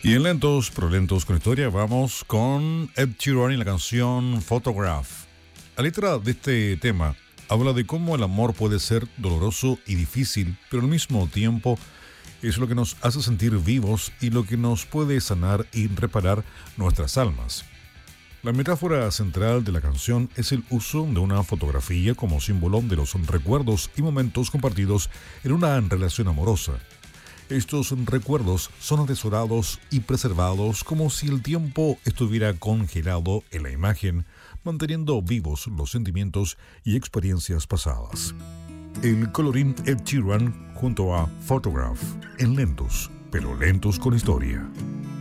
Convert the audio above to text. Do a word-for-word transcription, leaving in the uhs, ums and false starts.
Y en lentos, pero lentos con historia, vamos con Ed Sheeran y la canción Photograph. La letra de este tema habla de cómo el amor puede ser doloroso y difícil, pero al mismo tiempo es lo que nos hace sentir vivos y lo que nos puede sanar y reparar nuestras almas. La metáfora central de la canción es el uso de una fotografía como símbolo de los recuerdos y momentos compartidos en una relación amorosa. Estos recuerdos son atesorados y preservados como si el tiempo estuviera congelado en la imagen, manteniendo vivos los sentimientos y experiencias pasadas. El colorín Ed Sheeran junto a Photograph en lentos, pero lentos con historia.